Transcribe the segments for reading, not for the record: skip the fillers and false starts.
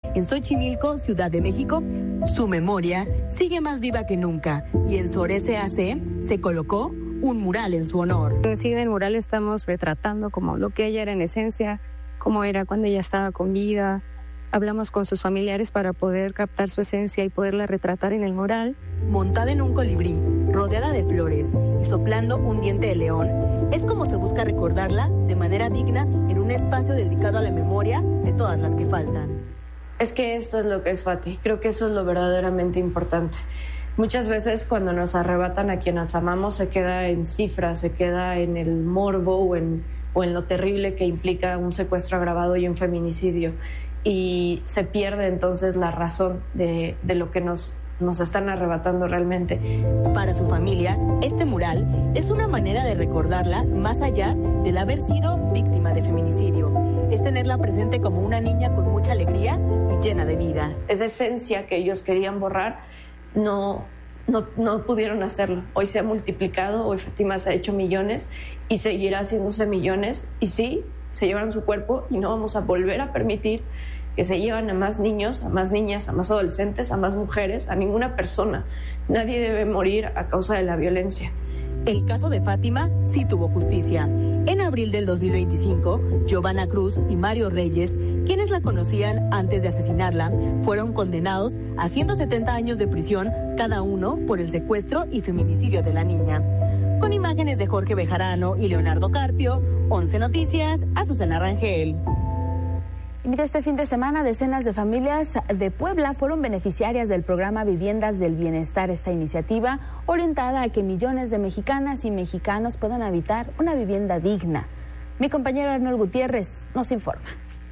en Xochimilco, Ciudad de México, su memoria sigue más viva que nunca y en Sores AC se colocó un mural en su honor. Sí, en el mural estamos retratando como lo que ella era en esencia, cómo era cuando ella estaba con vida. Hablamos con sus familiares para poder captar su esencia y poderla retratar en el mural. Montada en un colibrí, rodeada de flores y soplando un diente de león, es como se busca recordarla de manera digna en un espacio dedicado a la memoria de todas las que faltan. Es que esto es lo que es Fati, creo que eso es lo verdaderamente importante. Muchas veces cuando nos arrebatan a quienes amamos se queda en cifras, se queda en el morbo o en lo terrible que implica un secuestro agravado y un feminicidio. Y se pierde entonces la razón de lo que nos están arrebatando realmente. Para su familia, este mural es una manera de recordarla más allá del haber sido víctima de feminicidio. Es tenerla presente como una niña con mucha alegría y llena de vida. Esa esencia que ellos querían borrar no pudieron hacerlo. Hoy se ha multiplicado, hoy Fátima se ha hecho millones y seguirá haciéndose millones. Y sí, se llevaron su cuerpo y no vamos a volver a permitir que se lleven a más niños, a más niñas, a más adolescentes, a más mujeres, a ninguna persona. Nadie debe morir a causa de la violencia. El caso de Fátima sí tuvo justicia. En abril del 2025, Giovanna Cruz y Mario Reyes, quienes la conocían antes de asesinarla, fueron condenados a 170 años de prisión cada uno por el secuestro y feminicidio de la niña. Con imágenes de Jorge Bejarano y Leonardo Carpio, 11 Noticias, Azucena Rangel. Y mira, este fin de semana decenas de familias de Puebla fueron beneficiarias del programa Viviendas del Bienestar. Esta iniciativa orientada a que millones de mexicanas y mexicanos puedan habitar una vivienda digna. Mi compañero Arnold Gutiérrez nos informa.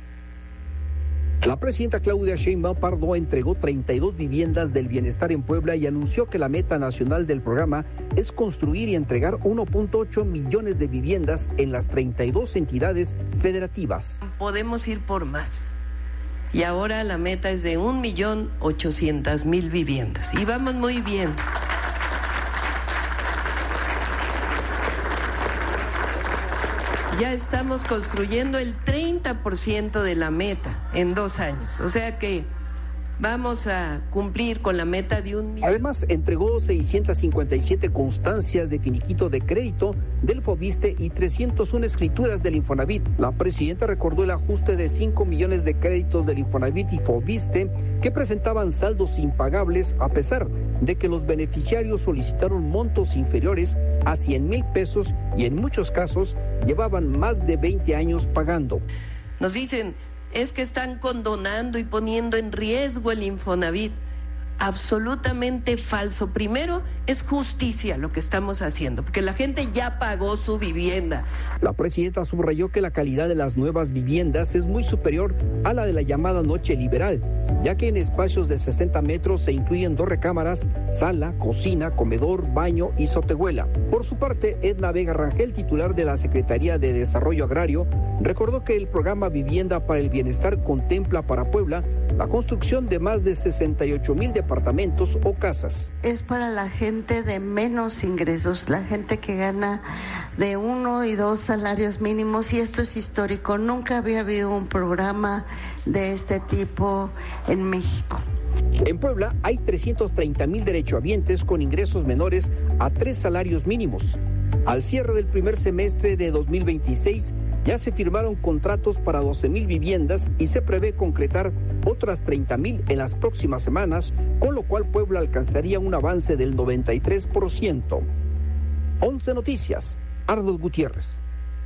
La presidenta Claudia Sheinbaum Pardo entregó 32 viviendas del bienestar en Puebla y anunció que la meta nacional del programa es construir y entregar 1.8 millones de viviendas en las 32 entidades federativas. Podemos ir por más. Y ahora la meta es de 1.800.000 viviendas. Y vamos muy bien. Ya estamos construyendo el 30% de la meta en 2 años. O sea que vamos a cumplir con la meta de 1 millón. Además, entregó 657 constancias de finiquito de crédito del Fobiste y 301 escrituras del Infonavit. La presidenta recordó el ajuste de 5 millones de créditos del Infonavit y Fobiste que presentaban saldos impagables a pesar de que los beneficiarios solicitaron montos inferiores a 100,000 pesos y en muchos casos llevaban más de 20 años pagando. Nos dicen, es que están condonando y poniendo en riesgo el Infonavit. Absolutamente falso. Primero, es justicia lo que estamos haciendo, porque la gente ya pagó su vivienda. La presidenta subrayó que la calidad de las nuevas viviendas es muy superior a la de la llamada noche liberal, ya que en espacios de 60 metros se incluyen 2 recámaras, sala, cocina, comedor, baño y sotehuela. Por su parte, Edna Vega Rangel, titular de la Secretaría de Desarrollo Agrario, recordó que el programa Vivienda para el Bienestar contempla para Puebla la construcción de más de 68,000 departamentos o casas. Es para la gente de menos ingresos, la gente que gana de 1 y 2 salarios mínimos, y esto es histórico. Nunca había habido un programa de este tipo en México. En Puebla hay 330,000 derechohabientes con ingresos menores a 3 salarios mínimos. Al cierre del primer semestre de 2026, ya se firmaron contratos para 12,000 viviendas y se prevé concretar otras 30,000 en las próximas semanas, con lo cual Puebla alcanzaría un avance del 93%. 11 Noticias, Arnold Gutiérrez.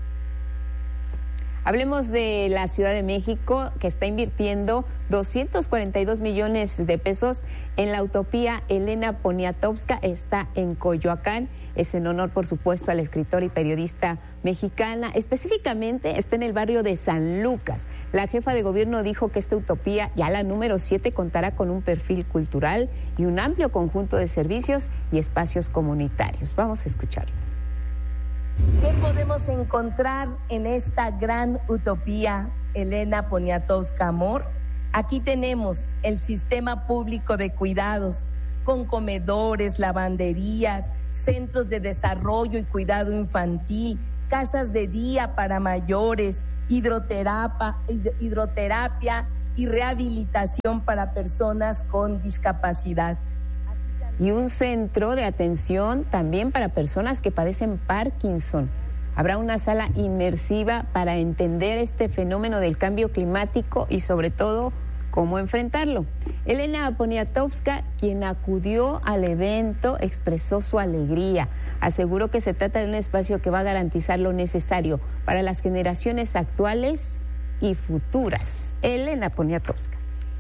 Hablemos de la Ciudad de México, que está invirtiendo 242 millones de pesos en la utopía Elena Poniatowska. Está en Coyoacán. Es en honor, por supuesto, a la escritora y periodista mexicana. Específicamente está en el barrio de San Lucas. La jefa de gobierno dijo que esta utopía, ya la número 7, contará con un perfil cultural y un amplio conjunto de servicios y espacios comunitarios. Vamos a escucharlo. ¿Qué podemos encontrar en esta gran utopía, Elena Poniatowska Amor? Aquí tenemos el sistema público de cuidados, con comedores, lavanderías, centros de desarrollo y cuidado infantil, casas de día para mayores, hidroterapia, y rehabilitación para personas con discapacidad. Y un centro de atención también para personas que padecen Parkinson. Habrá una sala inmersiva para entender este fenómeno del cambio climático y sobre todo cómo enfrentarlo. Elena Poniatowska, quien acudió al evento, expresó su alegría. Aseguró que se trata de un espacio que va a garantizar lo necesario para las generaciones actuales y futuras. Elena Poniatowska.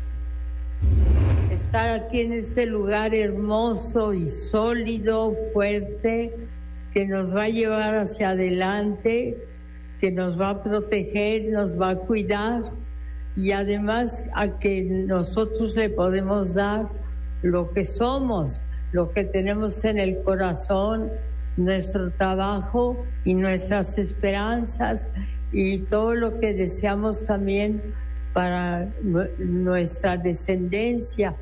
Estar aquí en este lugar hermoso y sólido, fuerte, que nos va a llevar hacia adelante, que nos va a proteger, nos va a cuidar y además a que nosotros le podemos dar lo que somos, lo que tenemos en el corazón, nuestro trabajo y nuestras esperanzas y todo lo que deseamos también para nuestra descendencia.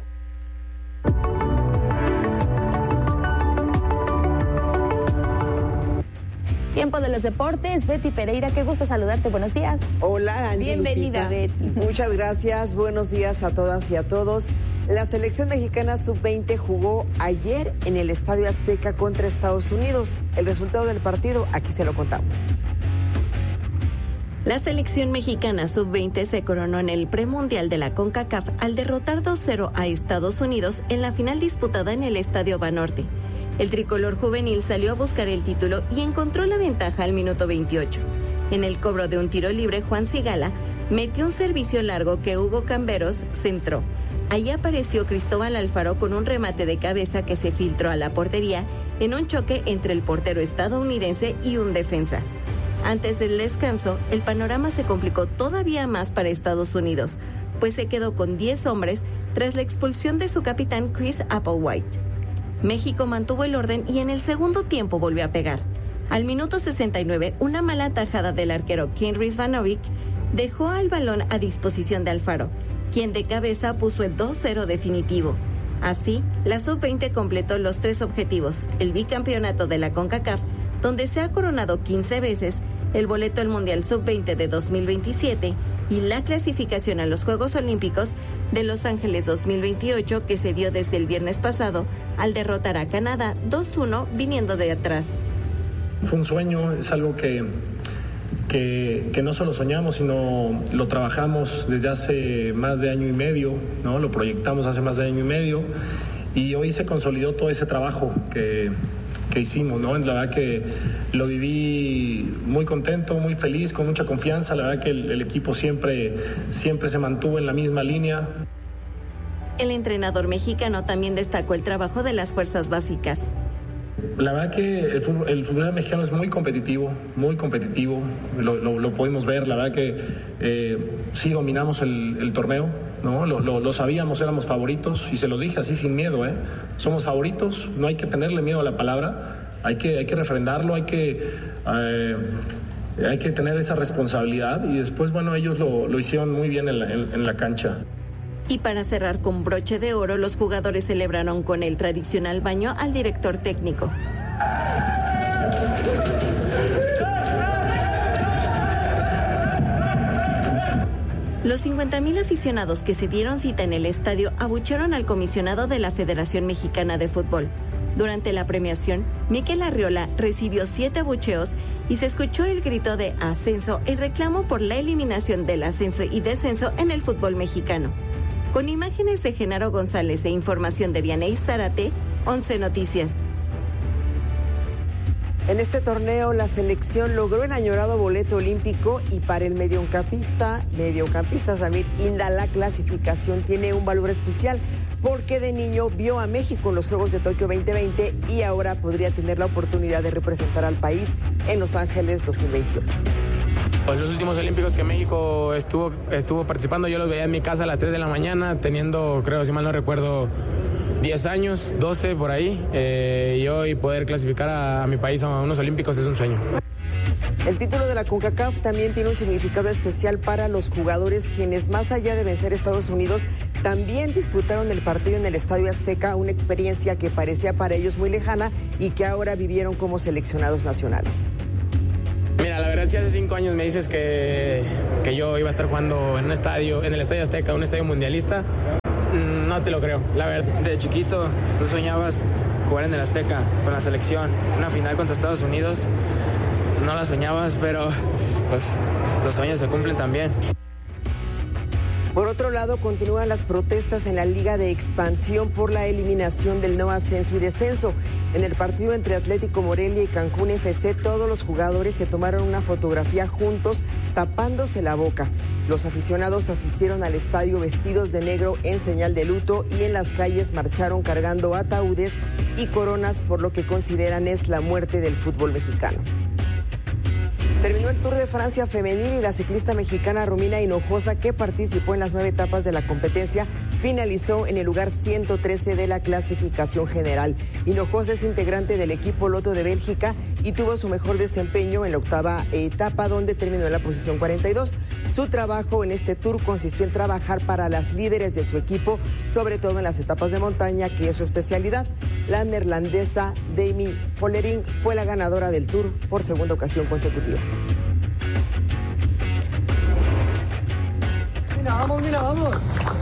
Tiempo de los deportes. Betty Pereira, qué gusto saludarte. Buenos días. Hola, Angie. Bienvenida, Lupita. Betty. Muchas gracias. Buenos días a todas y a todos. La selección mexicana sub-20 jugó ayer en el Estadio Azteca contra Estados Unidos. El resultado del partido, aquí se lo contamos. La selección mexicana sub-20 se coronó en el premundial de la CONCACAF al derrotar 2-0 a Estados Unidos en la final disputada en el Estadio Banorte. El tricolor juvenil salió a buscar el título y encontró la ventaja al minuto 28. En el cobro de un tiro libre, Juan Sigala metió un servicio largo que Hugo Camberos centró. Ahí apareció Cristóbal Alfaro con un remate de cabeza que se filtró a la portería en un choque entre el portero estadounidense y un defensa. Antes del descanso, el panorama se complicó todavía más para Estados Unidos, pues se quedó con 10 hombres tras la expulsión de su capitán Chris Applewhite. México mantuvo el orden y en el segundo tiempo volvió a pegar. Al minuto 69, una mala tajada del arquero Ken Rizvanovic dejó al balón a disposición de Alfaro, quien de cabeza puso el 2-0 definitivo. Así, la sub-20 completó los 3 objetivos: el bicampeonato de la CONCACAF, donde se ha coronado 15 veces, el boleto al Mundial Sub-20 de 2027 y la clasificación a los Juegos Olímpicos de Los Ángeles 2028, que se dio desde el viernes pasado al derrotar a Canadá 2-1 viniendo de atrás. Fue un sueño, es algo que no solo soñamos, sino lo trabajamos desde hace más de año y medio, ¿no? Lo proyectamos hace más de año y medio y hoy se consolidó todo ese trabajo que hicimos, ¿no? La verdad que lo viví muy contento, muy feliz, con mucha confianza. La verdad que el equipo siempre se mantuvo en la misma línea. El entrenador mexicano también destacó el trabajo de las fuerzas básicas. La verdad que el fútbol mexicano es muy competitivo, lo pudimos ver. La verdad que sí dominamos el torneo, ¿no? Lo sabíamos, éramos favoritos y se lo dije así sin miedo, somos favoritos, no hay que tenerle miedo a la palabra, hay que refrendarlo, hay que tener esa responsabilidad y después, bueno, ellos lo hicieron muy bien en la cancha. Y para cerrar con broche de oro, los jugadores celebraron con el tradicional baño al director técnico. Los 50,000 aficionados que se dieron cita en el estadio abuchearon al comisionado de la Federación Mexicana de Fútbol. Durante la premiación, Mikel Arriola recibió 7 abucheos y se escuchó el grito de ascenso en reclamo por la eliminación del ascenso y descenso en el fútbol mexicano. Con imágenes de Genaro González e información de Vianey Zárate, 11 Noticias. En este torneo, la selección logró el añorado boleto olímpico y para el mediocampista Samir Inda, la clasificación tiene un valor especial porque de niño vio a México en los Juegos de Tokio 2020 y ahora podría tener la oportunidad de representar al país en Los Ángeles 2028. Pues los últimos olímpicos que México estuvo participando, yo los veía en mi casa a las 3 de la mañana, teniendo, creo, si mal no recuerdo, 10 años, 12 por ahí, y hoy poder clasificar a mi país a unos olímpicos es un sueño. El título de la CONCACAF también tiene un significado especial para los jugadores, quienes más allá de vencer a Estados Unidos, también disputaron el partido en el Estadio Azteca, una experiencia que parecía para ellos muy lejana y que ahora vivieron como seleccionados nacionales. Mira, la verdad verdad, si hace 5 años me dices que yo iba a estar jugando en un estadio, en el Estadio Azteca, un estadio mundialista, no te lo creo. La verdad, de chiquito tú soñabas jugar en el Azteca con la selección, una final contra Estados Unidos. No la soñabas, pero pues los sueños se cumplen también. Por otro lado, continúan las protestas en la Liga de Expansión por la eliminación del no ascenso y descenso. En el partido entre Atlético Morelia y Cancún FC, todos los jugadores se tomaron una fotografía juntos, tapándose la boca. Los aficionados asistieron al estadio vestidos de negro en señal de luto y en las calles marcharon cargando ataúdes y coronas por lo que consideran es la muerte del fútbol mexicano. Terminó el Tour de Francia femenil y la ciclista mexicana Romina Hinojosa, que participó en las 9 etapas de la competencia, finalizó en el lugar 113 de la clasificación general. Hinojosa es integrante del equipo Lotto de Bélgica y tuvo su mejor desempeño en la 8ª etapa, donde terminó en la posición 42. Su trabajo en este Tour consistió en trabajar para las líderes de su equipo, sobre todo en las etapas de montaña, que es su especialidad. La neerlandesa Demi Vollering fue la ganadora del Tour por segunda ocasión consecutiva. Mira, vamos, mira, vamos.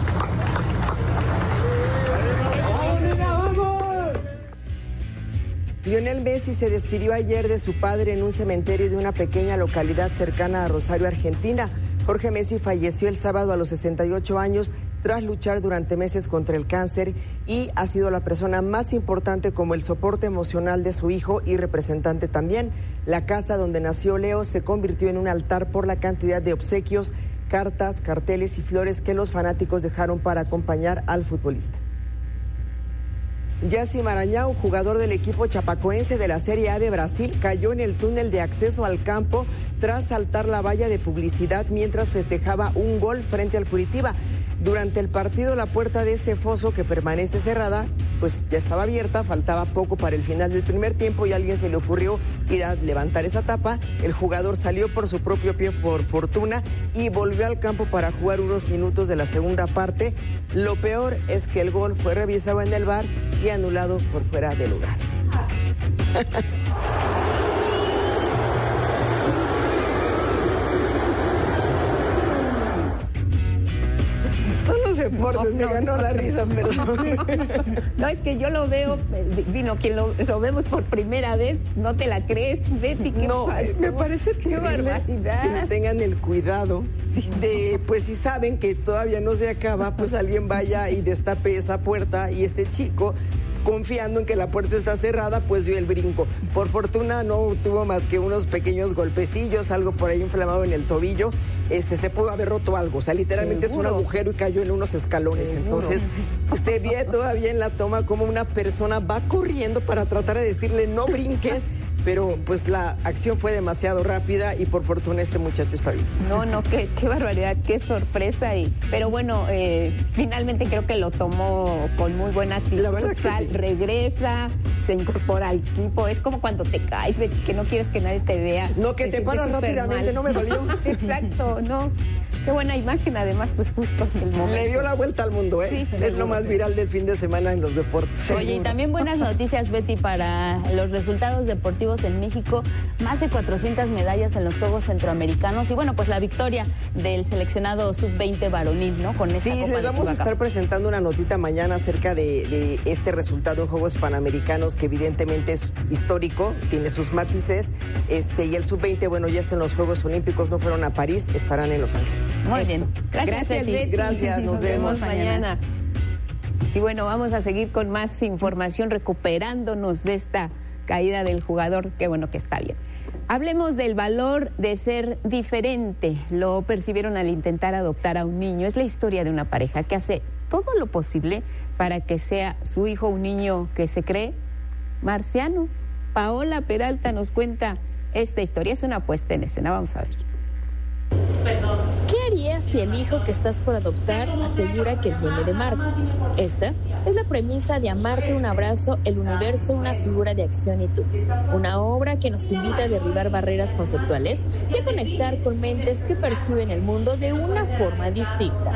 Lionel Messi se despidió ayer de su padre en un cementerio de una pequeña localidad cercana a Rosario, Argentina. Jorge Messi falleció el sábado a los 68 años tras luchar durante meses contra el cáncer y ha sido la persona más importante como el soporte emocional de su hijo y representante también. La casa donde nació Leo se convirtió en un altar por la cantidad de obsequios, cartas, carteles y flores que los fanáticos dejaron para acompañar al futbolista. Yassi Maranhão, jugador del equipo chapacoense de la Serie A de Brasil, cayó en el túnel de acceso al campo tras saltar la valla de publicidad mientras festejaba un gol frente al Curitiba. Durante el partido, la puerta de ese foso, que permanece cerrada, pues ya estaba abierta, faltaba poco para el final del primer tiempo y a alguien se le ocurrió ir a levantar esa tapa. El jugador salió por su propio pie, por fortuna, y volvió al campo para jugar unos minutos de la segunda parte. Lo peor es que el gol fue revisado en el VAR y anulado por fuera de lugar. Son los deportes, me ganó la risa, perdón. No, es que yo lo veo, quien lo vemos por primera vez, no te la crees, Betty, ¿qué pasó? Me parece terrible que tengan el cuidado de, pues si saben que todavía no se acaba, pues alguien vaya y destape esa puerta y este chico, confiando en que la puerta está cerrada, pues dio el brinco. Por fortuna no tuvo más que unos pequeños golpecillos, algo por ahí inflamado en el tobillo. Se pudo haber roto algo, o sea, literalmente es un agujero y cayó en unos escalones. Entonces, se ve todavía en la toma como una persona va corriendo para tratar de decirle no brinques, pero pues la acción fue demasiado rápida y por fortuna este muchacho está bien. No, qué barbaridad, qué sorpresa. Pero bueno, finalmente creo que lo tomó con muy buena actitud. La verdad que sí. Regresa, se incorpora al equipo. Es como cuando te caes, que no quieres que nadie te vea. No, que te paras rápidamente, mal. No me dolió. Exacto, no. Qué buena imagen, además, pues justo en el momento. Le dio la vuelta al mundo, ¿eh? Sí, es lo más viral del fin de semana en los deportes. Oye, y también buenas noticias, Betty, para los resultados deportivos en México. Más de 400 medallas en los Juegos Centroamericanos. Y bueno, pues la victoria del seleccionado sub-20 varonil, ¿no? Con esta sí, Copa les vamos a estar presentando una notita mañana acerca de este resultado en Juegos Panamericanos, que evidentemente es histórico, tiene sus matices. Y el sub-20, bueno, ya está en los Juegos Olímpicos, no fueron a París, estarán en Los Ángeles. Muy bien. Gracias, Betty. Gracias, nos vemos mañana. Y bueno, vamos a seguir con más información, recuperándonos de esta caída del jugador, que bueno que está bien. Hablemos del valor de ser diferente. Lo percibieron al intentar adoptar a un niño. Es la historia de una pareja que hace todo lo posible para que sea su hijo un niño que se cree marciano. Paola Peralta nos cuenta esta historia. Es una puesta en escena. Vamos a ver. ¿Qué harías si el hijo que estás por adoptar asegura que viene de Marte? Esta es la premisa de Amarte un abrazo, el universo, una figura de acción y tú. Una obra que nos invita a derribar barreras conceptuales y a conectar con mentes que perciben el mundo de una forma distinta.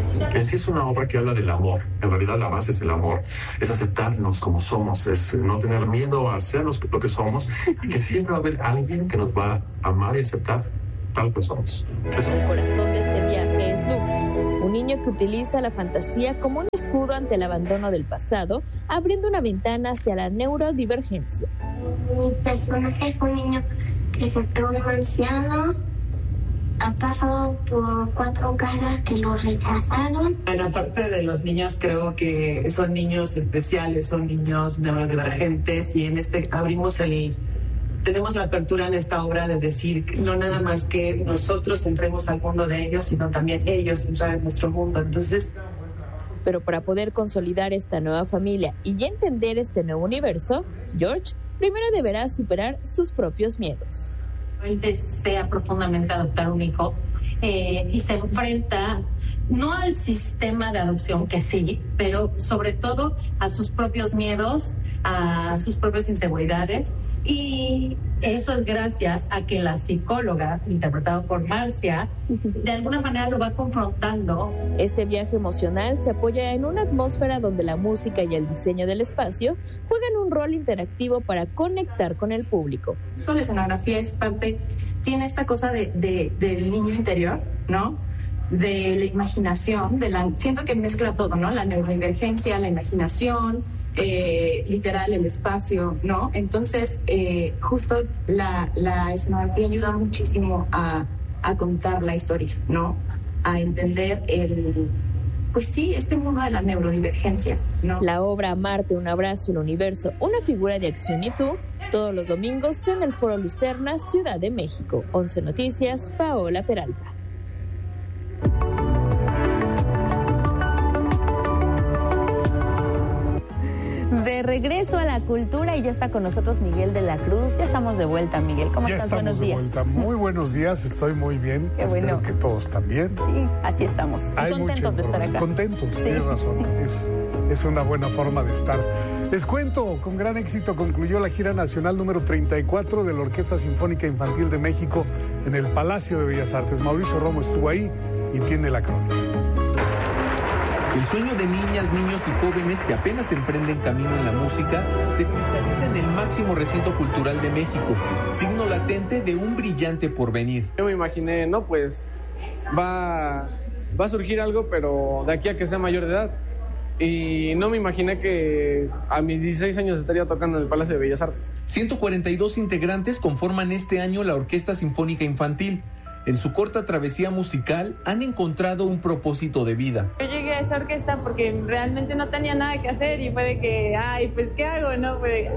En sí es una obra que habla del amor. En realidad la base es el amor. Es aceptarnos como somos, es no tener miedo a ser lo que somos, y que siempre va a haber alguien que nos va a amar y aceptar tal que somos. El corazón de este viaje es Lucas, un niño que utiliza la fantasía como un escudo ante el abandono del pasado, abriendo una ventana hacia la neurodivergencia. Mi personaje es un niño que se cree un anciano. Ha pasado por 4 casas que lo rechazaron. En la parte de los niños creo que son niños especiales, son niños neurodivergentes, y en tenemos la apertura en esta obra de decir no nada más que nosotros entremos al mundo de ellos, sino también ellos entrar en nuestro mundo. Entonces, pero para poder consolidar esta nueva familia y ya entender este nuevo universo, George primero deberá superar sus propios miedos. Él desea profundamente adoptar un hijo y se enfrenta no al sistema de adopción, que sí, pero sobre todo a sus propios miedos, a sus propias inseguridades. Y eso es gracias a que la psicóloga, interpretada por Marcia, de alguna manera lo va confrontando. Este viaje emocional se apoya en una atmósfera donde la música y el diseño del espacio juegan un rol interactivo para conectar con el público. La escenografía es parte, tiene esta cosa del niño interior, ¿no? De la imaginación, siento que mezcla todo, ¿no? La neurodivergencia, la imaginación, literal, el espacio, ¿no? Entonces, justo la escenografía ayuda muchísimo a contar la historia, ¿no? A entender este mundo de la neurodivergencia, ¿no? La obra Amarte, un abrazo, el universo, una figura de acción y tú, todos los domingos en el Foro Lucerna, Ciudad de México. 11 Noticias, Paola Peralta. De regreso a la cultura, y ya está con nosotros Miguel de la Cruz. Ya estamos de vuelta, Miguel. ¿Cómo estás? Buenos días. Muy buenos días, estoy muy bien. Qué Espero bueno. que todos también. Sí, así estamos. Y contentos de estar acá. Contentos, Sí. tienes razón. Es una buena forma de estar. Les cuento, con gran éxito concluyó la gira nacional número 34 de la Orquesta Sinfónica Infantil de México en el Palacio de Bellas Artes. Mauricio Romo estuvo ahí y tiene la crónica. El sueño de niñas, niños y jóvenes que apenas emprenden camino en la música se cristaliza en el máximo recinto cultural de México, signo latente de un brillante porvenir. Yo me imaginé, no, pues va a surgir algo, pero de aquí a que sea mayor de edad. Y no me imaginé que a mis 16 años estaría tocando en el Palacio de Bellas Artes. 142 integrantes conforman este año la Orquesta Sinfónica Infantil. En su corta travesía musical han encontrado un propósito de vida. Yo llegué a esa orquesta porque realmente no tenía nada que hacer y fue de que, pues ¿qué hago? No,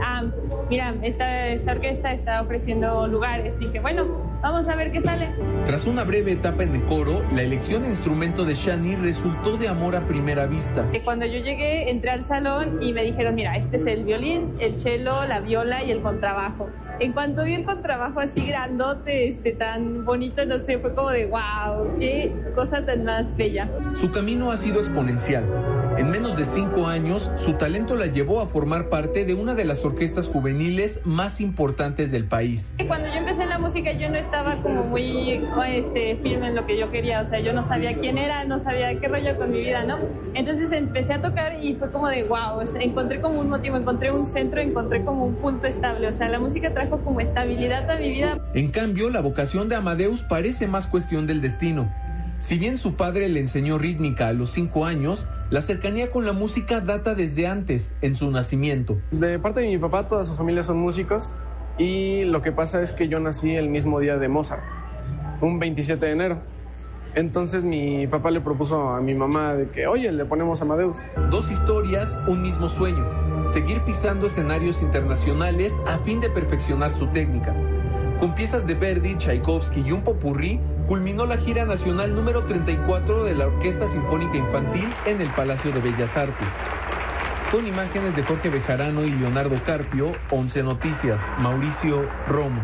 mira, esta orquesta está ofreciendo lugares. Dije, bueno, vamos a ver qué sale. Tras una breve etapa en el coro, la elección de instrumento de Shani resultó de amor a primera vista. Cuando yo llegué, entré al salón y me dijeron, mira, este es el violín, el cello, la viola y el contrabajo. En cuanto vi el contrabajo así grandote, tan bonito, no sé, fue como de wow, qué cosa tan más bella. Su camino ha sido exponencial. En menos de 5 años, su talento la llevó a formar parte de una de las orquestas juveniles más importantes del país. Cuando yo empecé en la música, yo no estaba como muy firme en lo que yo quería, o sea, yo no sabía quién era, no sabía qué rollo con mi vida, ¿no? Entonces empecé a tocar y fue como de wow, o sea, encontré como un motivo, encontré un centro, encontré como un punto estable, o sea, la música trajo como estabilidad a mi vida. En cambio, la vocación de Amadeus parece más cuestión del destino. Si bien su padre le enseñó rítmica a los 5 años, la cercanía con la música data desde antes, en su nacimiento. De parte de mi papá, toda su familia son músicos, y lo que pasa es que yo nací el mismo día de Mozart, un 27 de enero. Entonces mi papá le propuso a mi mamá de que, oye, le ponemos Amadeus. 2 historias, un mismo sueño: seguir pisando escenarios internacionales a fin de perfeccionar su técnica. Con piezas de Verdi, Tchaikovsky y un popurrí, culminó la gira nacional número 34 de la Orquesta Sinfónica Infantil en el Palacio de Bellas Artes. Con imágenes de Jorge Bejarano y Leonardo Carpio, 11 Noticias, Mauricio Romo.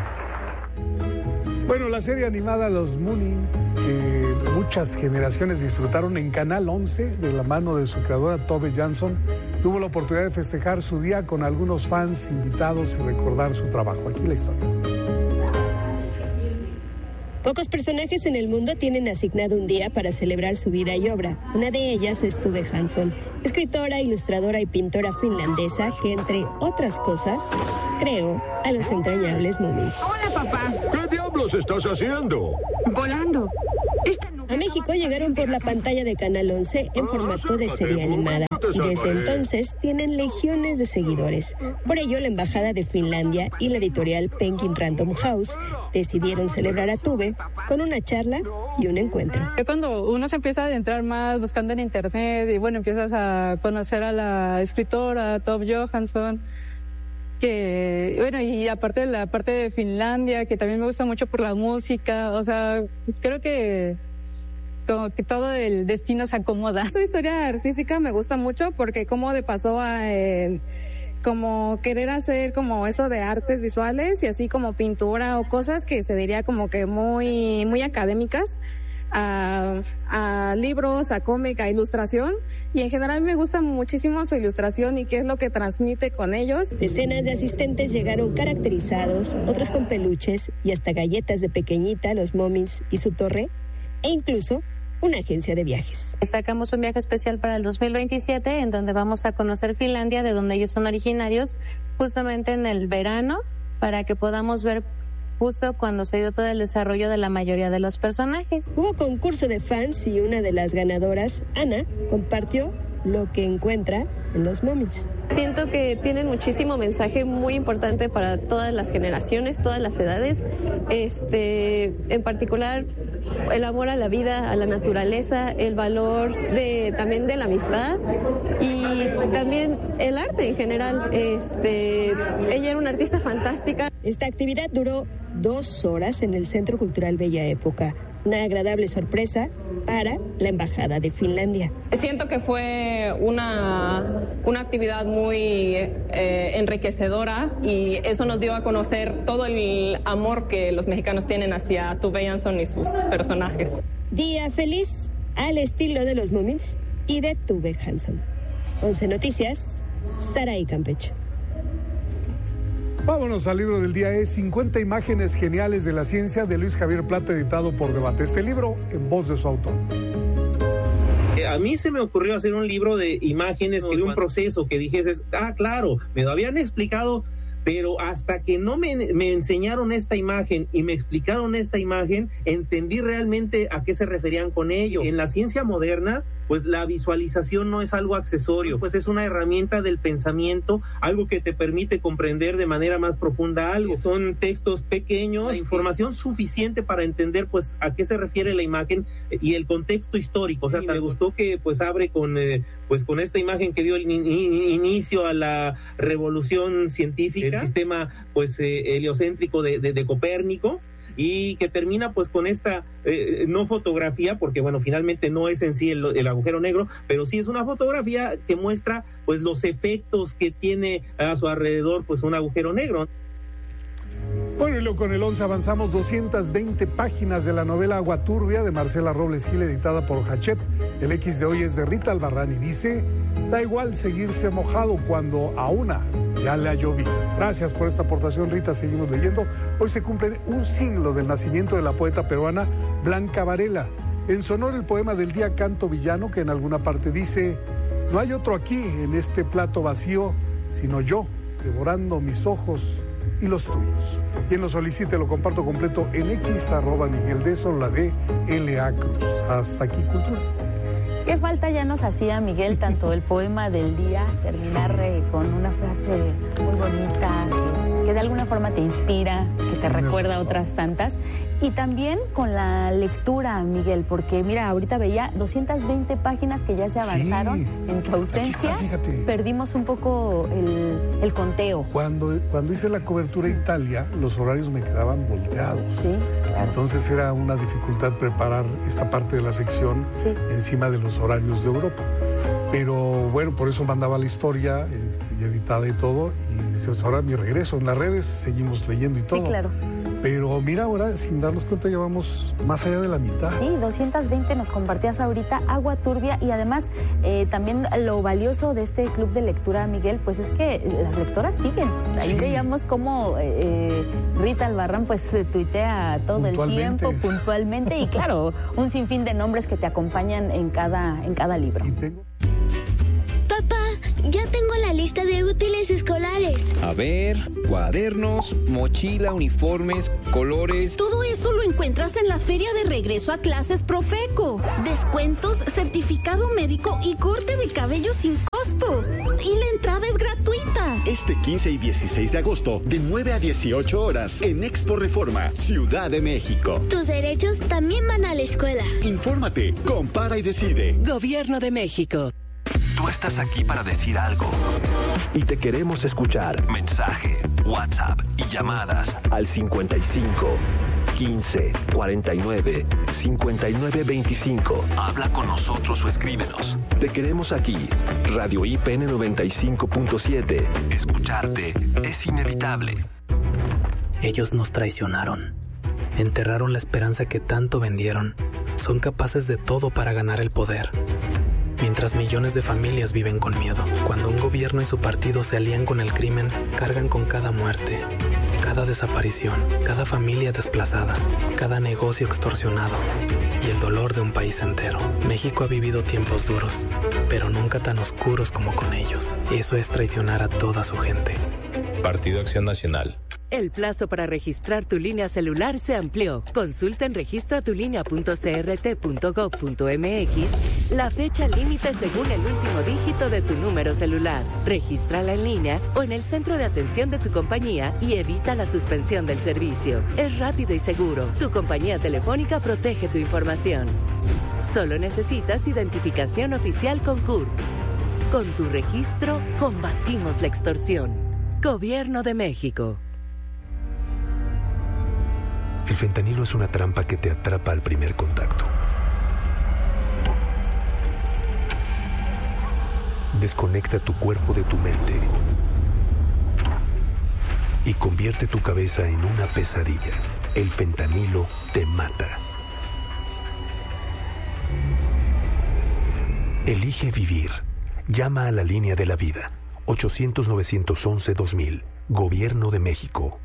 Bueno, la serie animada Los Moonies, que muchas generaciones disfrutaron en Canal 11, de la mano de su creadora Tove Jansson, tuvo la oportunidad de festejar su día con algunos fans invitados y recordar su trabajo. Aquí la historia. Pocos personajes en el mundo tienen asignado un día para celebrar su vida y obra. Una de ellas es Tove Jansson, escritora, ilustradora y pintora finlandesa que, entre otras cosas, creó a los entrañables Moomins. Hola, papá. ¿Qué diablos estás haciendo? Volando. A México llegaron por la pantalla de Canal 11 en formato de serie animada. Desde entonces tienen legiones de seguidores. Por ello, la Embajada de Finlandia y la editorial Penguin Random House decidieron celebrar a Tove con una charla y un encuentro. Cuando uno se empieza a adentrar más buscando en internet y bueno, empiezas a conocer a la escritora Tove Jansson, que bueno, y aparte de la parte de Finlandia, que también me gusta mucho por la música, o sea, creo que como que todo el destino se acomoda. Su historia artística me gusta mucho porque como de pasó a como querer hacer como eso de artes visuales y así como pintura o cosas que se diría como que muy académicas, a libros, a cómic, a ilustración, y en general me gusta muchísimo su ilustración y qué es lo que transmite con ellos. Decenas de asistentes llegaron caracterizados, otros con peluches y hasta galletas de pequeñita, los Moomins y su torre, e incluso una agencia de viajes. Sacamos un viaje especial para el 2027 en donde vamos a conocer Finlandia, de donde ellos son originarios, justamente en el verano, para que podamos ver justo cuando se dio todo el desarrollo de la mayoría de los personajes. Hubo concurso de fans y una de las ganadoras, Ana, compartió lo que encuentra en los Moomins. Siento que tienen muchísimo mensaje muy importante para todas las generaciones, todas las edades. En particular, el amor a la vida, a la naturaleza, el valor también de la amistad y también el arte en general. Ella era una artista fantástica. Esta actividad duró 2 horas en el Centro Cultural Bella Época. Una agradable sorpresa para la Embajada de Finlandia. Siento que fue una actividad muy enriquecedora y eso nos dio a conocer todo el amor que los mexicanos tienen hacia Tove Jansson y sus personajes. Día feliz al estilo de los Moomins y de Tove Jansson. 11 Noticias, Saraí Campeche. Vámonos al libro del día, es 50 imágenes geniales de la ciencia de Luis Javier Plata, editado por Debate. Este libro en voz de su autor. A mí se me ocurrió hacer un libro de imágenes de un proceso que dijeses, claro, me lo habían explicado, pero hasta que no me enseñaron esta imagen y me explicaron esta imagen, entendí realmente a qué se referían con ello. En la ciencia moderna, pues la visualización no es algo accesorio, pues es una herramienta del pensamiento, algo que te permite comprender de manera más profunda algo. Son textos pequeños, información suficiente para entender pues a qué se refiere la imagen y el contexto histórico. O sea, me gustó que pues abre con esta imagen que dio el inicio a la revolución científica, el sistema pues heliocéntrico de Copérnico, y que termina pues con esta no fotografía, porque bueno, finalmente no es en sí el agujero negro, pero sí es una fotografía que muestra pues los efectos que tiene a su alrededor pues un agujero negro. Bueno, y luego con el 11 avanzamos 220 páginas de la novela Agua Turbia de Marcela Robles Gil, editada por Hachette. El X de hoy es de Rita Albarrán y dice: da igual seguirse mojado cuando a una ya le ha llovido. Gracias por esta aportación, Rita. Seguimos leyendo. Hoy se cumple un siglo del nacimiento de la poeta peruana Blanca Varela. En su honor, el poema del día Canto Villano, que en alguna parte dice: no hay otro aquí en este plato vacío, sino yo, devorando mis ojos y los tuyos. Quien lo solicite lo comparto completo en X, @Miguel de Sol, la de L.A. Cruz. Hasta aquí, Cultura. ¿Qué falta ya nos hacía, Miguel, tanto el poema del día, terminar con una frase muy bonita, que de alguna forma te inspira, que te recuerda otras tantas, y también con la lectura, Miguel, porque mira, ahorita veía 220 páginas que ya se avanzaron en tu ausencia. Aquí está, fíjate. Perdimos un poco el conteo. Cuando hice la cobertura a Italia, los horarios me quedaban volteados. Sí, claro. Entonces era una dificultad preparar esta parte de la sección encima de los horarios de Europa. Pero bueno, por eso mandaba la historia editada y todo, y decimos, ahora mi regreso. En las redes seguimos leyendo y todo. Sí, claro. Pero mira, ahora sin darnos cuenta ya vamos más allá de la mitad. Sí, 220 nos compartías ahorita, agua turbia, y además también lo valioso de este club de lectura, Miguel, pues es que las lectoras siguen. Ahí veíamos cómo Rita Albarrán pues tuitea todo el tiempo, puntualmente, y claro, un sinfín de nombres que te acompañan en cada libro. Papá, ya tengo la lista de útiles escolares. A ver, cuadernos, mochila, uniformes, colores. Todo eso lo encuentras en la feria de regreso a clases Profeco. Descuentos, certificado médico y corte de cabello sin costo. Y la entrada es gratuita. Este 15 y 16 de agosto, de 9 a 18 horas, en Expo Reforma, Ciudad de México. Tus derechos también van a la escuela. Infórmate, compara y decide. Gobierno de México. Tú estás aquí para decir algo y te queremos escuchar. Mensaje, WhatsApp y llamadas al 55 15 49 59 25. Habla con nosotros o escríbenos. Te queremos aquí. Radio IPN 95.7. Escucharte es inevitable. Ellos nos traicionaron. Enterraron la esperanza que tanto vendieron. Son capaces de todo para ganar el poder. Mientras millones de familias viven con miedo. Cuando un gobierno y su partido se alían con el crimen, cargan con cada muerte, cada desaparición, cada familia desplazada, cada negocio extorsionado y el dolor de un país entero. México ha vivido tiempos duros, pero nunca tan oscuros como con ellos. Eso es traicionar a toda su gente. Partido Acción Nacional. El plazo para registrar tu línea celular se amplió. Consulta en registratulinea.crt.gov.mx la fecha límite según el último dígito de tu número celular. Regístrala en línea o en el centro de atención de tu compañía y evita la suspensión del servicio. Es rápido y seguro. Tu compañía telefónica protege tu información. Solo necesitas identificación oficial con CURP. Con tu registro, combatimos la extorsión. Gobierno de México. El fentanilo es una trampa que te atrapa al primer contacto. Desconecta tu cuerpo de tu mente y convierte tu cabeza en una pesadilla. El fentanilo te mata. Elige vivir. Llama a la línea de la vida. 800-911-2000. Gobierno de México.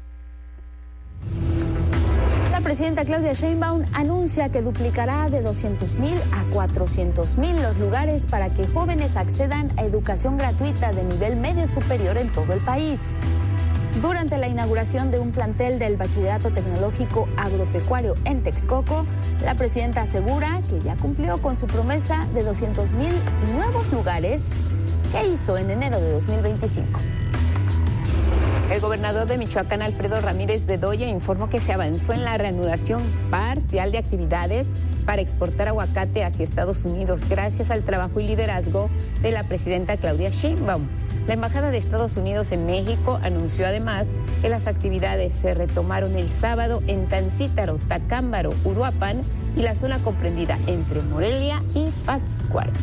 La presidenta Claudia Sheinbaum anuncia que duplicará de 200,000 a 400,000 los lugares para que jóvenes accedan a educación gratuita de nivel medio superior en todo el país. Durante la inauguración de un plantel del Bachillerato Tecnológico Agropecuario en Texcoco, la presidenta asegura que ya cumplió con su promesa de 200,000 nuevos lugares que hizo en enero de 2025. El gobernador de Michoacán, Alfredo Ramírez Bedoya, informó que se avanzó en la reanudación parcial de actividades para exportar aguacate hacia Estados Unidos gracias al trabajo y liderazgo de la presidenta Claudia Sheinbaum. La Embajada de Estados Unidos en México anunció además que las actividades se retomaron el sábado en Tancítaro, Tacámbaro, Uruapan y la zona comprendida entre Morelia y Pátzcuaro.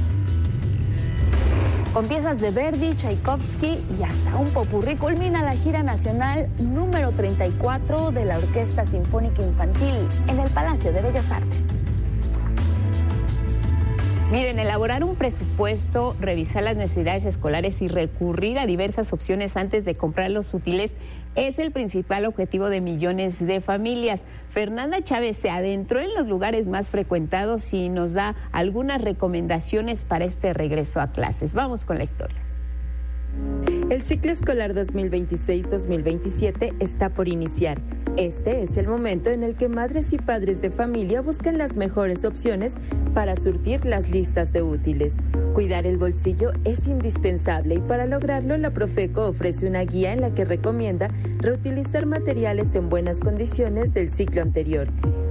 Con piezas de Verdi, Tchaikovsky y hasta un popurrí culmina la gira nacional número 34 de la Orquesta Sinfónica Infantil en el Palacio de Bellas Artes. Miren, elaborar un presupuesto, revisar las necesidades escolares y recurrir a diversas opciones antes de comprar los útiles es el principal objetivo de millones de familias. Fernanda Chávez se adentró en los lugares más frecuentados y nos da algunas recomendaciones para este regreso a clases. Vamos con la historia. El ciclo escolar 2026-2027 está por iniciar. Este es el momento en el que madres y padres de familia buscan las mejores opciones para surtir las listas de útiles. Cuidar el bolsillo es indispensable y para lograrlo la Profeco ofrece una guía en la que recomienda reutilizar materiales en buenas condiciones del ciclo anterior.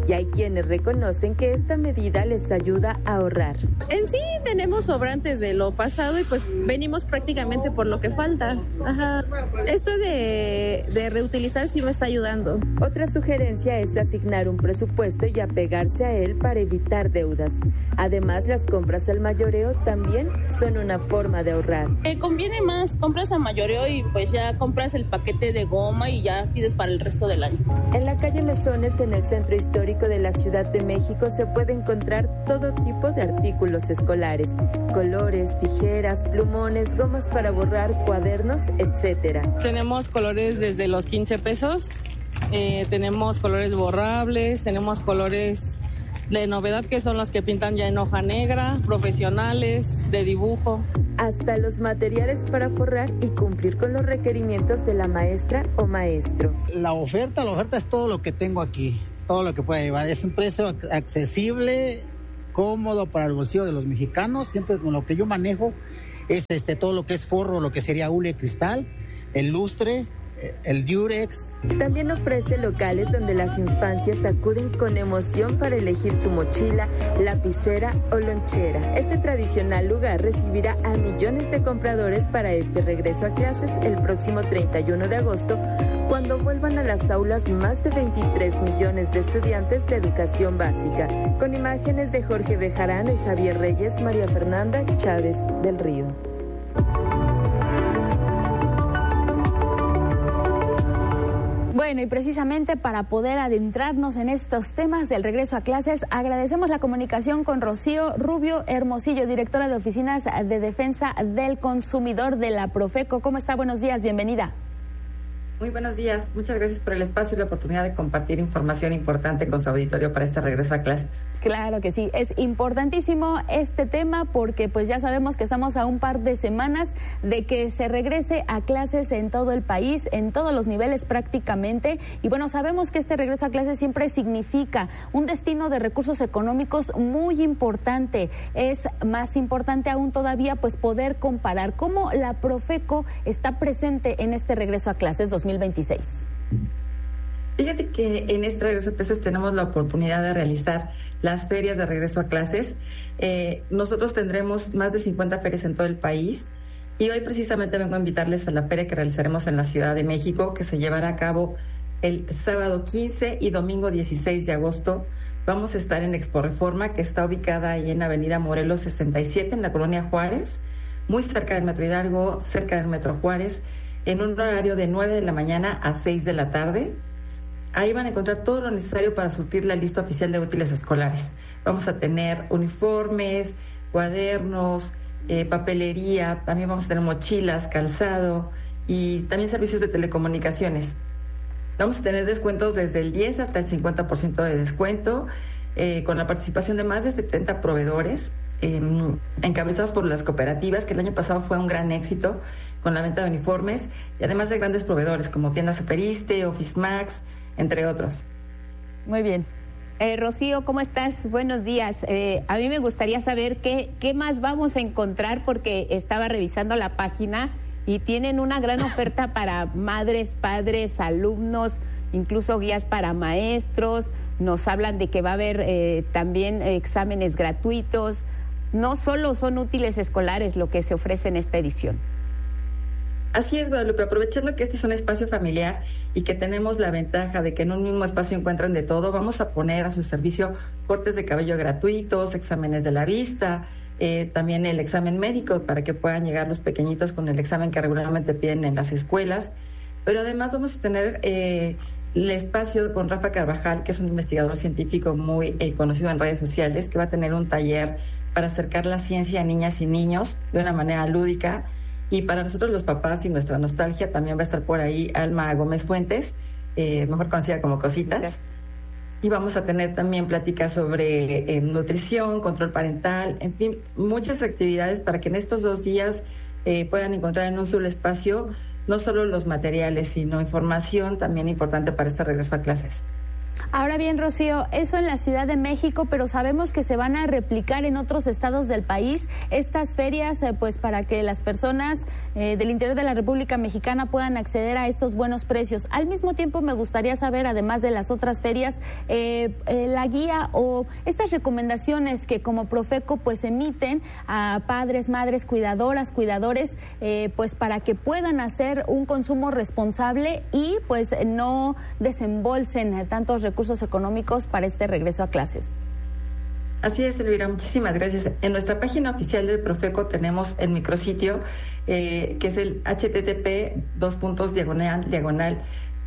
y hay quienes reconocen que esta medida les ayuda a ahorrar. En sí tenemos sobrantes de lo pasado y pues venimos prácticamente por lo que falta. Ajá. Esto de reutilizar sí me está ayudando. Otra sugerencia es asignar un presupuesto y apegarse a él para evitar deudas. Además, las compras al mayoreo también son una forma de ahorrar. Conviene más, compras al mayoreo y pues ya compras el paquete de goma y ya tienes para el resto del año. En la calle Mesones, en el centro histórico de la Ciudad de México, se puede encontrar todo tipo de artículos escolares: colores, tijeras, plumones, gomas para borrar, cuadernos, etcétera. Tenemos colores desde los 15 pesos, tenemos colores borrables, tenemos colores de novedad que son los que pintan ya en hoja negra, profesionales, de dibujo. Hasta los materiales para forrar y cumplir con los requerimientos de la maestra o maestro. La oferta es todo lo que tengo aquí, todo lo que pueda llevar. Es un precio accesible, cómodo para el bolsillo de los mexicanos. Siempre con lo que yo manejo es todo lo que es forro, lo que sería hule cristal, el lustre, el Durex. También ofrece locales donde las infancias acuden con emoción para elegir su mochila, lapicera o lonchera. Este tradicional lugar recibirá a millones de compradores para este regreso a clases el próximo 31 de agosto, cuando vuelvan a las aulas más de 23 millones de estudiantes de educación básica. Con imágenes de Jorge Bejarano y Javier Reyes, María Fernanda Chávez del Río. Bueno, y precisamente para poder adentrarnos en estos temas del regreso a clases, agradecemos la comunicación con Rocío Rubio Hermosillo, directora de Oficinas de Defensa del Consumidor de la Profeco. ¿Cómo está? Buenos días, bienvenida. Muy buenos días, muchas gracias por el espacio y la oportunidad de compartir información importante con su auditorio para este regreso a clases. Claro que sí, es importantísimo este tema porque pues ya sabemos que estamos a un par de semanas de que se regrese a clases en todo el país, en todos los niveles prácticamente, y bueno, sabemos que este regreso a clases siempre significa un destino de recursos económicos muy importante. Es más importante aún todavía pues poder comparar cómo la Profeco está presente en este regreso a clases 2026. Fíjate que en este regreso a clases tenemos la oportunidad de realizar las ferias de regreso a clases. Nosotros tendremos más de 50 ferias en todo el país y hoy precisamente vengo a invitarles a la feria que realizaremos en la Ciudad de México, que se llevará a cabo el sábado 15 y domingo 16 de agosto. Vamos a estar en Expo Reforma, que está ubicada ahí en Avenida Morelos 67, en la Colonia Juárez, muy cerca del Metro Hidalgo, cerca del Metro Juárez, en un horario de 9 de la mañana a 6 de la tarde. Ahí van a encontrar todo lo necesario para surtir la lista oficial de útiles escolares. Vamos a tener uniformes, cuadernos, papelería, también vamos a tener mochilas, calzado y también servicios de telecomunicaciones. Vamos a tener descuentos desde el 10 hasta el 50% de descuento, con la participación de más de 70 proveedores, encabezados por las cooperativas, que el año pasado fue un gran éxito con la venta de uniformes, y además de grandes proveedores como Tienda Superiste, Office Max, entre otros. Muy bien. Rocío, ¿cómo estás? Buenos días. A mí me gustaría saber qué más vamos a encontrar, porque estaba revisando la página y tienen una gran oferta para madres, padres, alumnos, incluso guías para maestros. Nos hablan de que va a haber también exámenes gratuitos. No solo son útiles escolares lo que se ofrece en esta edición. Así es, Guadalupe, aprovechando que este es un espacio familiar y que tenemos la ventaja de que en un mismo espacio encuentran de todo, vamos a poner a su servicio cortes de cabello gratuitos, exámenes de la vista, también el examen médico para que puedan llegar los pequeñitos con el examen que regularmente piden en las escuelas. Pero además vamos a tener el espacio con Rafa Carvajal, que es un investigador científico muy conocido en redes sociales, que va a tener un taller para acercar la ciencia a niñas y niños de una manera lúdica. Y para nosotros los papás y nuestra nostalgia también va a estar por ahí Alma Gómez Fuentes, mejor conocida como Cositas. Gracias. Y vamos a tener también pláticas sobre nutrición, control parental, en fin, muchas actividades para que en estos 2 días puedan encontrar en un solo espacio no solo los materiales, sino información también importante para este regreso a clases. Ahora bien, Rocío, eso en la Ciudad de México, pero sabemos que se van a replicar en otros estados del país estas ferias, pues para que las personas del interior de la República Mexicana puedan acceder a estos buenos precios. Al mismo tiempo, me gustaría saber, además de las otras ferias, la guía o estas recomendaciones que como Profeco pues emiten a padres, madres, cuidadoras, cuidadores, pues para que puedan hacer un consumo responsable y pues no desembolsen tantos recursos económicos para este regreso a clases. Así es, Elvira, muchísimas gracias. En nuestra página oficial del Profeco tenemos el micrositio que es el http://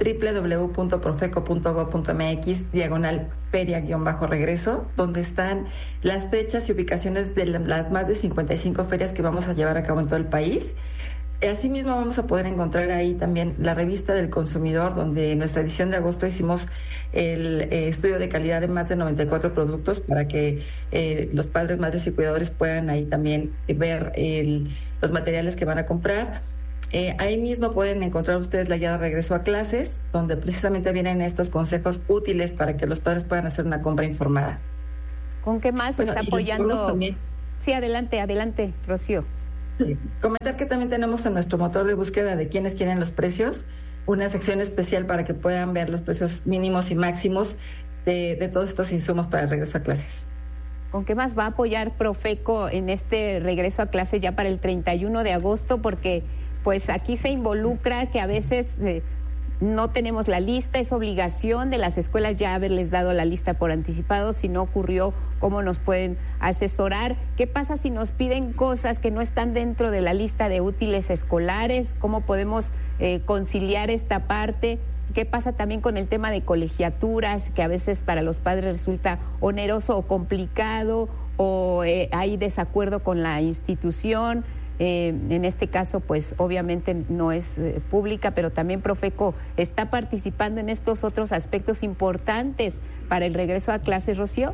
www.profeco.gov.mx/feria-regreso, donde están las fechas y ubicaciones de las más de 55 ferias que vamos a llevar a cabo en todo el país. Asimismo, vamos a poder encontrar ahí también la revista del consumidor, donde en nuestra edición de agosto hicimos el estudio de calidad de más de 94 productos para que los padres, madres y cuidadores puedan ahí también ver los materiales que van a comprar. Ahí mismo pueden encontrar ustedes la guía de regreso a clases, donde precisamente vienen estos consejos útiles para que los padres puedan hacer una compra informada. ¿Con qué más está apoyando? Sí, adelante, Rocío. Comentar que también tenemos en nuestro motor de búsqueda de quienes quieren los precios una sección especial para que puedan ver los precios mínimos y máximos de todos estos insumos para el regreso a clases. ¿Con qué más va a apoyar Profeco en este regreso a clases ya para el 31 de agosto? Porque pues aquí se involucra que a veces no tenemos la lista, es obligación de las escuelas ya haberles dado la lista por anticipado. Si no ocurrió, ¿cómo nos pueden asesorar? ¿Qué pasa si nos piden cosas que no están dentro de la lista de útiles escolares? ¿Cómo podemos conciliar esta parte? ¿Qué pasa también con el tema de colegiaturas, que a veces para los padres resulta oneroso o complicado, o hay desacuerdo con la institución? En este caso, pues obviamente no es pública, pero también Profeco está participando en estos otros aspectos importantes para el regreso a clases, Rocío.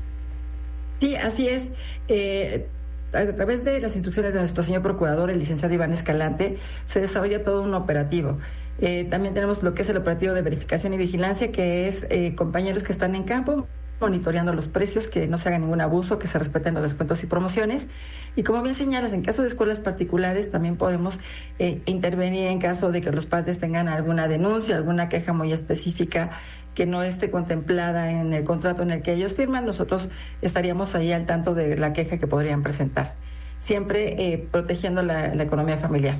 Sí, así es. A través de las instrucciones de nuestro señor procurador, el licenciado Iván Escalante, se desarrolla todo un operativo. También tenemos lo que es el operativo de verificación y vigilancia, que es compañeros que están en campo monitoreando los precios, que no se haga ningún abuso, que se respeten los descuentos y promociones. Y como bien señalas, en caso de escuelas particulares también podemos intervenir en caso de que los padres tengan alguna denuncia, alguna queja muy específica que no esté contemplada en el contrato en el que ellos firman. Nosotros estaríamos ahí al tanto de la queja que podrían presentar, siempre protegiendo la economía familiar.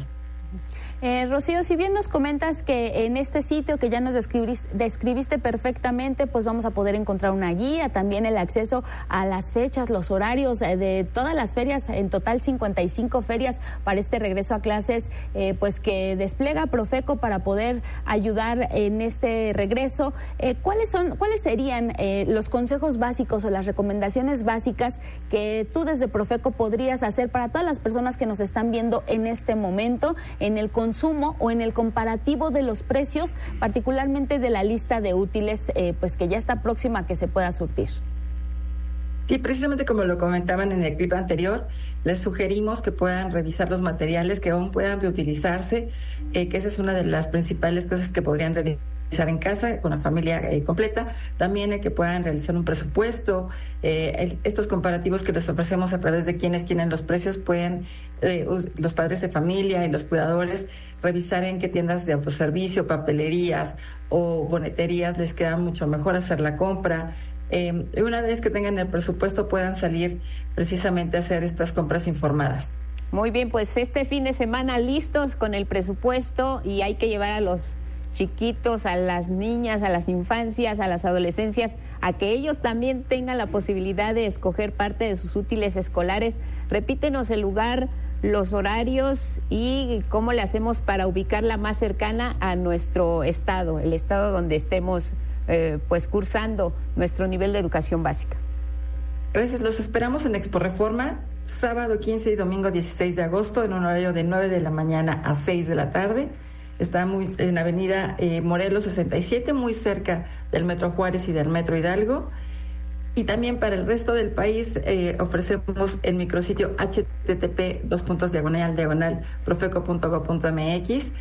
Rocío, si bien nos comentas que en este sitio que ya nos describiste perfectamente, pues vamos a poder encontrar una guía, también el acceso a las fechas, los horarios de todas las ferias, en total 55 ferias para este regreso a clases, pues que despliega Profeco para poder ayudar en este regreso. ¿Cuáles serían los consejos básicos o las recomendaciones básicas que tú desde Profeco podrías hacer para todas las personas que nos están viendo en este momento, en el consumo o en el comparativo de los precios, particularmente de la lista de útiles, pues que ya está próxima a que se pueda surtir? Sí, precisamente como lo comentaban en el clip anterior, les sugerimos que puedan revisar los materiales, que aún puedan reutilizarse, que esa es una de las principales cosas que podrían realizar en casa con la familia completa. También el que puedan realizar un presupuesto, estos comparativos que les ofrecemos a través de quienes quieren los precios, pueden los padres de familia y los cuidadores revisar en qué tiendas de autoservicio, papelerías o boneterías les queda mucho mejor hacer la compra. Una vez que tengan el presupuesto puedan salir precisamente a hacer estas compras informadas. Muy bien, pues este fin de semana listos con el presupuesto, y hay que llevar a los chiquitos, a las niñas, a las infancias, a las adolescencias, a que ellos también tengan la posibilidad de escoger parte de sus útiles escolares. Repítenos el lugar, los horarios y cómo le hacemos para ubicarla más cercana a nuestro estado, el estado donde estemos pues cursando nuestro nivel de educación básica. Gracias, los esperamos en Expo Reforma, sábado 15 y domingo 16 de agosto, en un horario de 9 de la mañana a 6 de la tarde. Está en Avenida Morelos 67, muy cerca del Metro Juárez y del Metro Hidalgo. Y también para el resto del país ofrecemos el micrositio http:// profeco.gov.mx,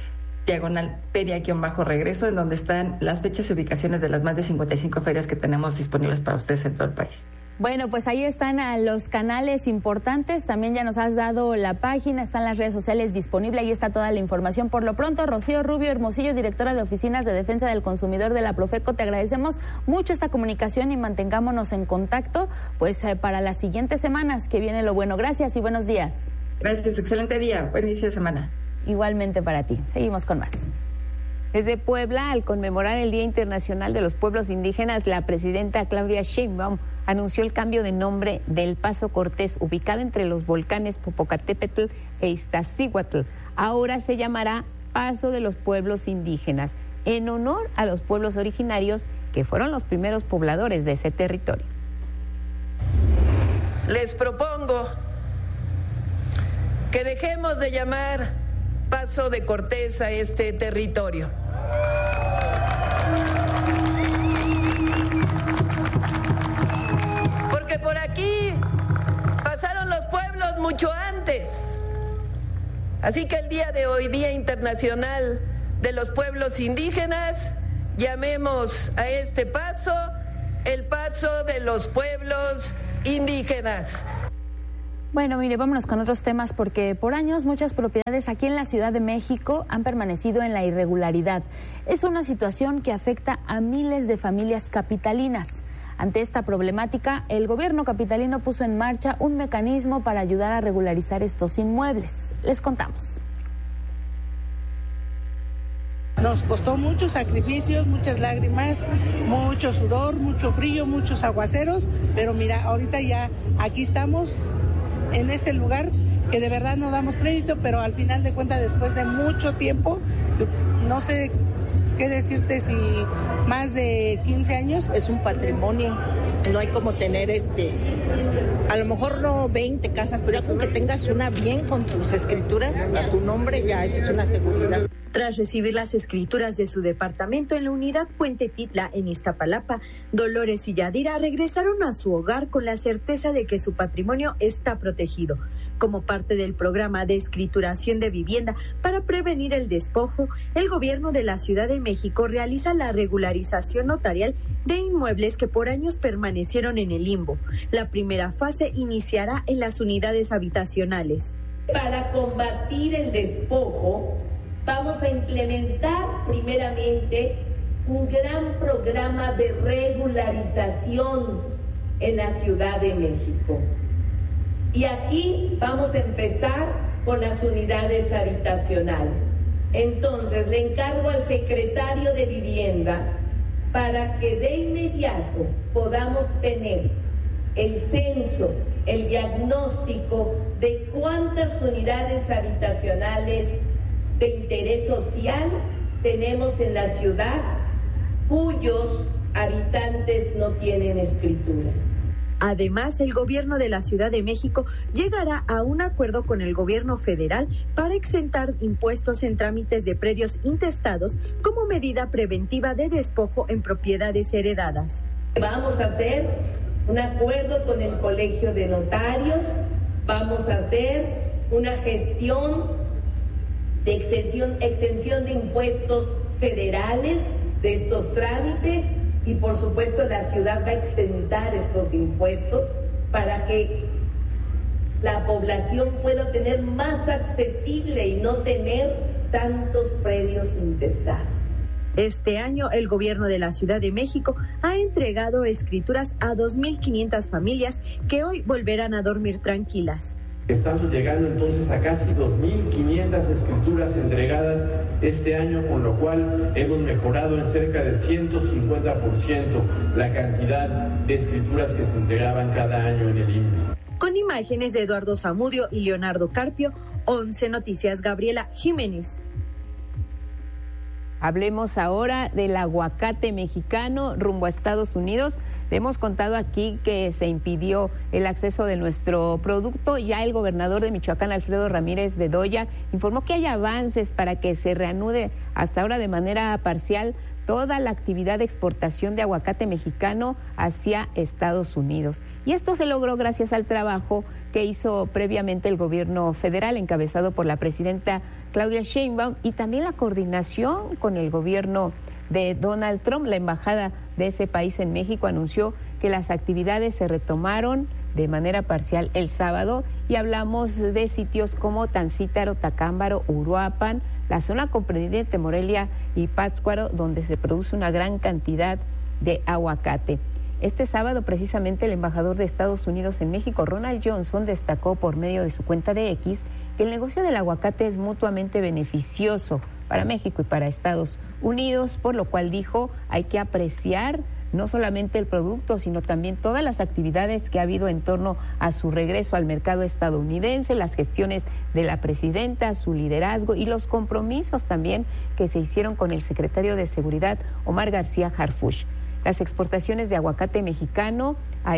/feria-regreso, en donde están las fechas y ubicaciones de las más de 55 ferias que tenemos disponibles para ustedes en todo el país. Bueno, pues ahí están los canales importantes, también ya nos has dado la página, están las redes sociales disponibles, ahí está toda la información. Por lo pronto, Rocío Rubio Hermosillo, directora de Oficinas de Defensa del Consumidor de la Profeco, te agradecemos mucho esta comunicación y mantengámonos en contacto, pues para las siguientes semanas que viene lo bueno. Gracias y buenos días. Gracias, excelente día, buen inicio de semana. Igualmente para ti, seguimos con más. Desde Puebla, al conmemorar el Día Internacional de los Pueblos Indígenas, la presidenta Claudia Sheinbaum anunció el cambio de nombre del Paso Cortés, ubicado entre los volcanes Popocatépetl e Iztaccíhuatl. Ahora se llamará Paso de los Pueblos Indígenas, en honor a los pueblos originarios que fueron los primeros pobladores de ese territorio. Les propongo que dejemos de llamar Paso de Cortés a este territorio. Porque por aquí pasaron los pueblos mucho antes. Así que el día de hoy, Día Internacional de los Pueblos Indígenas, llamemos a este paso el Paso de los Pueblos Indígenas. Bueno, mire, vámonos con otros temas porque por años muchas propiedades aquí en la Ciudad de México han permanecido en la irregularidad. Es una situación que afecta a miles de familias capitalinas. Ante esta problemática, el gobierno capitalino puso en marcha un mecanismo para ayudar a regularizar estos inmuebles. Les contamos. Nos costó muchos sacrificios, muchas lágrimas, mucho sudor, mucho frío, muchos aguaceros, pero mira, ahorita ya aquí estamos en este lugar que de verdad no damos crédito, pero al final de cuentas, después de mucho tiempo, no sé qué decirte, si más de 15 años. Es un patrimonio, no hay como tener a lo mejor no 20 casas, pero ya con que tengas una bien con tus escrituras a tu nombre, ya esa es una seguridad. Tras recibir las escrituras de su departamento en la unidad Puente Titla en Iztapalapa, Dolores y Yadira regresaron a su hogar con la certeza de que su patrimonio está protegido. Como parte del programa de escrituración de vivienda para prevenir el despojo, el gobierno de la Ciudad de México realiza la regularización notarial de inmuebles que por años permanecieron en el limbo. La primera fase iniciará en las unidades habitacionales. Para combatir el despojo, vamos a implementar primeramente un gran programa de regularización en la Ciudad de México. Y aquí vamos a empezar con las unidades habitacionales. Entonces, le encargo al secretario de Vivienda para que de inmediato podamos tener el censo, el diagnóstico de cuántas unidades habitacionales de interés social tenemos en la ciudad cuyos habitantes no tienen escrituras. Además, el gobierno de la Ciudad de México llegará a un acuerdo con el gobierno federal para exentar impuestos en trámites de predios intestados como medida preventiva de despojo en propiedades heredadas. Vamos a hacer un acuerdo con el Colegio de Notarios, vamos a hacer una gestión de exención de impuestos federales de estos trámites y por supuesto la ciudad va a exentar estos impuestos para que la población pueda tener más accesible y no tener tantos predios intestados. Este año, el gobierno de la Ciudad de México ha entregado escrituras a 2.500 familias que hoy volverán a dormir tranquilas. Estamos llegando entonces a casi 2.500 escrituras entregadas este año, con lo cual hemos mejorado en cerca de 150% la cantidad de escrituras que se entregaban cada año en el INPI. Con imágenes de Eduardo Zamudio y Leonardo Carpio, 11 Noticias, Gabriela Jiménez. Hablemos ahora del aguacate mexicano rumbo a Estados Unidos. Le hemos contado aquí que se impidió el acceso de nuestro producto. Ya el gobernador de Michoacán, Alfredo Ramírez Bedoya, informó que hay avances para que se reanude hasta ahora de manera parcial toda la actividad de exportación de aguacate mexicano hacia Estados Unidos. Y esto se logró gracias al trabajo que hizo previamente el gobierno federal encabezado por la presidenta Claudia Sheinbaum y también la coordinación con el gobierno de Donald Trump. La embajada de ese país en México anunció que las actividades se retomaron de manera parcial el sábado y hablamos de sitios como Tancítaro, Tacámbaro, Uruapan, la zona comprendida entre Morelia y Pátzcuaro, donde se produce una gran cantidad de aguacate. Este sábado, precisamente, el embajador de Estados Unidos en México, Ronald Johnson, destacó por medio de su cuenta de X que el negocio del aguacate es mutuamente beneficioso para México y para Estados Unidos, por lo cual dijo hay que apreciar no solamente el producto, sino también todas las actividades que ha habido en torno a su regreso al mercado estadounidense, las gestiones de la presidenta, su liderazgo y los compromisos también que se hicieron con el secretario de Seguridad, Omar García Harfuch. Las exportaciones de aguacate mexicano